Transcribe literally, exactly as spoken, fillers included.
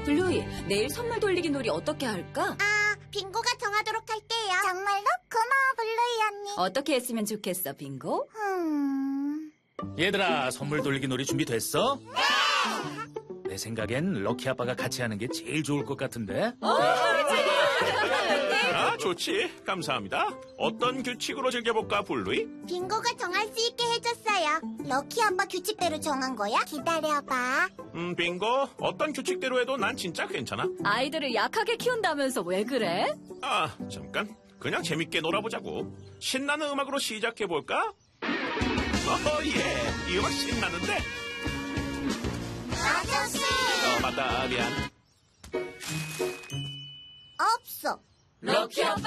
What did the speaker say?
블루이, 내일 선물 돌리기 놀이 어떻게 할까? 아, 빙고가 정하도록 할게요. 정말로? 고마워, 블루이 언니. 어떻게 했으면 좋겠어, 빙고? 음... 얘들아, 선물 돌리기 놀이 준비됐어? 네! 내 생각엔 럭키 아빠가 같이 하는 게 제일 좋을 것 같은데? 아, 좋지. 감사합니다. 어떤 규칙으로 즐겨볼까, 블루이? 빙고가 정할 수 있게 해줬어요. 럭키 아빠 규칙대로 정한 거야? 기다려봐. 음, 빙고. 어떤 규칙대로 해도 난 진짜 괜찮아. 아이들을 약하게 키운다면서 왜 그래? 아, 잠깐. 그냥 재밌게 놀아보자고. 신나는 음악으로 시작해볼까? 어허, 예. 이 음악 신나는데? 아저씨! 어, 맞다. 미안. 없어. 럭키 아빠